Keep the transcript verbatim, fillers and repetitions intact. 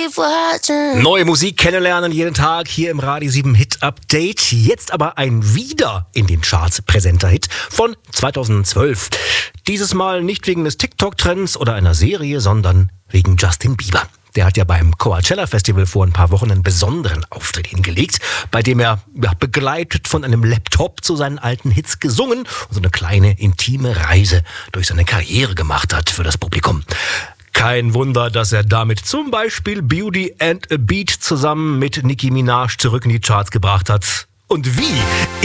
keep watching. Neue Musik kennenlernen jeden Tag hier im Radio sieben Hit Update. Jetzt aber ein wieder in den Charts präsenter Hit von zweitausendzwölf. Dieses Mal nicht wegen des TikTok-Trends oder einer Serie, sondern wegen Justin Bieber. Der hat ja beim Coachella Festival vor ein paar Wochen einen besonderen Auftritt hingelegt, bei dem er ja, begleitet von einem Laptop zu seinen alten Hits gesungen und so eine kleine intime Reise durch seine Karriere gemacht hat für das Publikum. Kein Wunder, dass er damit zum Beispiel Beauty and a Beat zusammen mit Nicki Minaj zurück in die Charts gebracht hat. Und wie